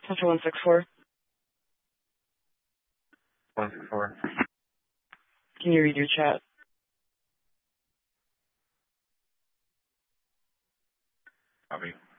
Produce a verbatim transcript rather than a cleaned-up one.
Central one six four. one six four. Can you read your chat? Copy.